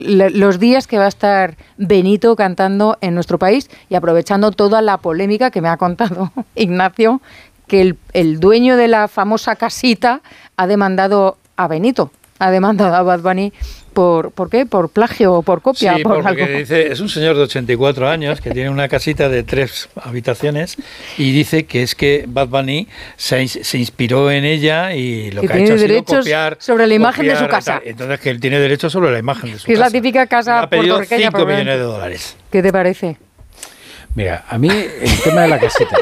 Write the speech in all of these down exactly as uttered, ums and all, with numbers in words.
le, los días que va a estar Benito cantando en nuestro país y aprovechando toda la polémica que me ha contado Ignacio, que el, el dueño de la famosa casita ha demandado a Benito, ha demandado a Bad Bunny por, ¿por qué? ¿Por plagio o por copia? Sí, por porque algo. dice, es un señor de ochenta y cuatro años que tiene una casita de tres habitaciones y dice que es que Bad Bunny se, se inspiró en ella y lo que, que ha hecho ha sido copiar sobre la imagen copiar, de su casa. Entonces que él tiene derechos sobre la imagen de su que casa. Es la típica casa ha pedido puertorriqueña. cinco millones de dólares. ¿Qué te parece? Mira, a mí el tema de la casita...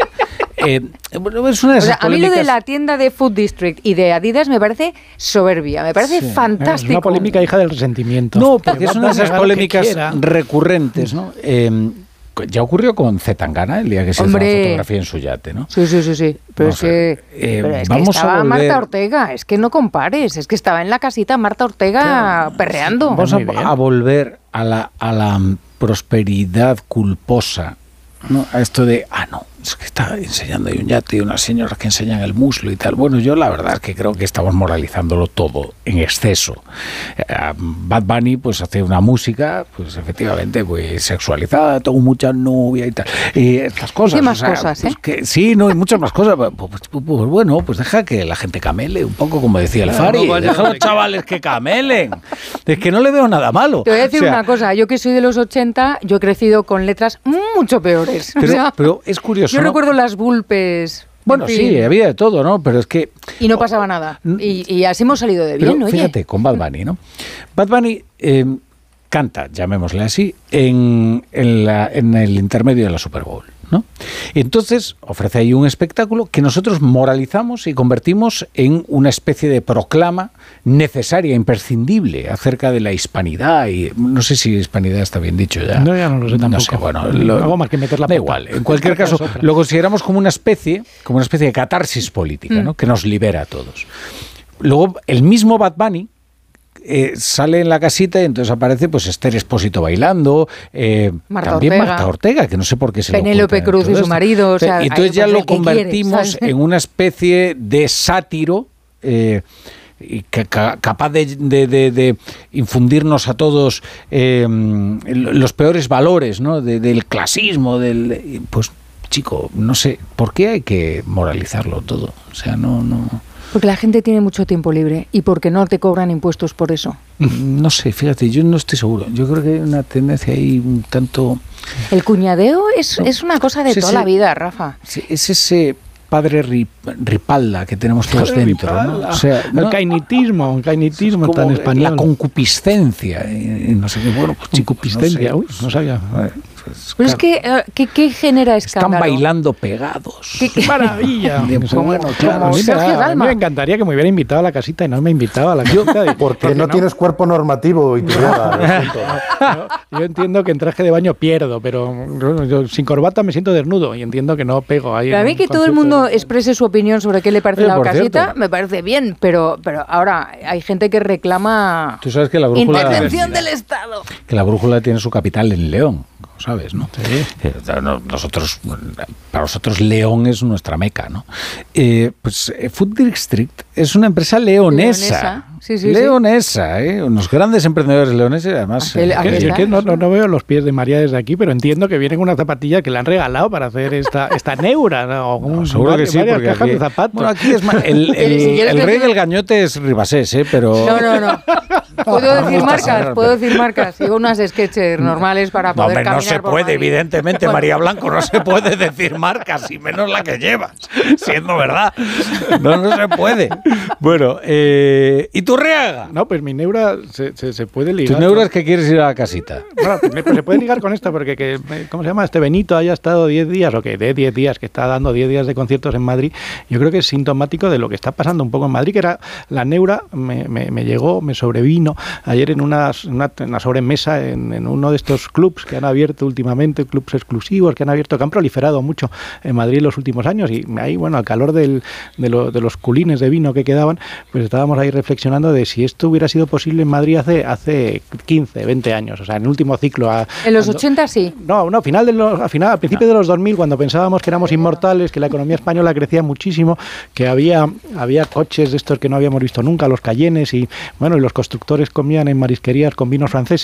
Eh, bueno, es una de esas o sea, a mí polémicas... lo de la tienda de Food District y de Adidas me parece soberbia, me parece sí. fantástico. Es una polémica hija del resentimiento. No, porque es una de esas polémicas recurrentes, ¿no? Eh, ya ocurrió con Zetangana el día que se Hombre. hizo la fotografía en su yate, ¿no? Sí, sí, sí, sí. Pero vamos es que, eh, pero es vamos que estaba a volver... Marta Ortega, es que no compares, es que estaba en la casita Marta Ortega claro. perreando. Vamos a, a volver a la, a la prosperidad culposa, ¿no? A esto de, ah, no, es que está enseñando ahí un yate y unas señoras que enseñan el muslo y tal. Bueno, yo la verdad es que creo que estamos moralizándolo todo en exceso. Uh, Bad Bunny pues hace una música, pues efectivamente, pues sexualizada, tengo muchas novias y tal. Y estas cosas. ¿Qué más o sea, cosas, pues eh? Que, sí, no, hay muchas más cosas. Pues, pues, pues, bueno, pues deja que la gente camele, un poco como decía el Fari. No, deja a los chavales que camelen. Es que no le veo nada malo. Te voy a decir o sea, una cosa, yo que soy de los ochenta, yo he crecido con letras mucho peores. Pero, o sea, pero es curioso. Yo ¿no? recuerdo las vulpes. Bueno, sí, había de todo, ¿no? Pero es que... Y no pasaba nada. Y, y así hemos salido de bien, pero, oye. Fíjate, con Bad Bunny, ¿no? Bad Bunny eh, canta, llamémosle así, en, en, la, en el intermedio de la Super Bowl, ¿no? Y entonces ofrece ahí un espectáculo que nosotros moralizamos y convertimos en una especie de proclama necesaria, imprescindible, acerca de la hispanidad. Y no sé si hispanidad está bien dicho ya. No, ya no lo sé tampoco. No sé, bueno, lo, hago más que meter la da pata. igual. En cualquier caso, lo consideramos como una especie, como una especie de catarsis política, mm. ¿no? Que nos libera a todos. Luego, el mismo Bad Bunny Eh, sale en la casita y entonces aparece pues Esther Expósito bailando, eh, Marta también Ortega. Marta Ortega, que no sé por qué se le ocurre. Penélope Cruz y su marido. O sea, y entonces ay, ya pues lo el que convertimos quiere, en una especie de sátiro eh, y que, ca, capaz de, de, de, de infundirnos a todos eh, los peores valores, ¿no? De, del clasismo, del pues chico, no sé, ¿por qué hay que moralizarlo todo? O sea, no, no. Porque la gente tiene mucho tiempo libre y porque no te cobran impuestos por eso. No sé, fíjate, yo no estoy seguro. Yo creo que hay una tendencia ahí un tanto... El cuñadeo es, no, es una cosa de es toda ese, la vida, Rafa. Es ese padre rip, ripalda que tenemos todos dentro, ¿no? O sea, ¿no? El cainitismo, el cainitismo tan español. La concupiscencia, y, y no sé qué, bueno, pues concupiscencia, no sé, uy, no sabía. Pues, Pero claro, es que, ¿qué, ¿qué genera escándalo? Están bailando pegados. ¡Qué, qué maravilla! De, como, bueno, claro, a, mí me, a mí me encantaría que me hubiera invitado a la casita y no me invitaba a la casita. De, porque no, no tienes cuerpo normativo y te lleva, yo, yo entiendo que en traje de baño pierdo, pero yo, yo, sin corbata me siento desnudo y entiendo que no pego ahí. Pero a mí que todo el mundo de... exprese su opinión sobre qué le parece Oye, la casita, cierto. me parece bien, pero, pero ahora hay gente que reclama ¿Tú sabes que la brújula, intervención del Estado. Que la brújula tiene su capital en León, ¿sabes? ¿No? Sí. Nosotros, para nosotros León es nuestra meca, ¿no? Eh, pues Food District es una empresa leonesa. Leonesa. Sí, sí, leonesa, ¿eh? Unos grandes emprendedores leoneses, además. Aquel, eh, aquel, que, que no, no, no veo los pies de María desde aquí, pero entiendo que vienen unas zapatillas que le han regalado para hacer esta, esta neura, ¿no? Un, no, seguro que sí, porque cajas aquí, de zapatos. Bueno, aquí es más, el, el, si el rey del gañote es Ribasés, ¿eh? Pero... No, no, no. Puedo decir marcas, puedo decir marcas. Digo unas sketches normales para poder no, hombre, caminar no se por puede, Madrid. evidentemente, Bueno. María Blanco, no se puede decir marcas, y menos la que llevas, siendo verdad. No, no se puede. Bueno, eh, ¿y tu Reaga? No, pues mi neura se, se, se puede ligar. ¿Tu neura es que quieres ir a la casita? Bueno, pues, pues se puede ligar con esta, porque, que, ¿cómo se llama? Este Benito haya estado diez días, o que de diez días, que está dando diez días de conciertos en Madrid, yo creo que es sintomático de lo que está pasando un poco en Madrid, que era la neura, me, me, me llegó, me sobrevino ayer en una, una, una sobremesa en, en uno de estos clubs que han abierto últimamente, clubs exclusivos que han abierto, que han proliferado mucho en Madrid en los últimos años, y ahí, bueno, al calor del, de, lo, de los culines de vino que quedaban, pues estábamos ahí reflexionando de si esto hubiera sido posible en Madrid hace, hace quince, veinte años, o sea, en el último ciclo. A, en los cuando, ochenta sí. No, no, final de los, a, final, a principios no. de los dos mil, cuando pensábamos que éramos inmortales, que la economía española crecía muchísimo, que había, había coches de estos que no habíamos visto nunca, los Cayennes, y bueno, y los constructores comían en marisquerías con vinos franceses.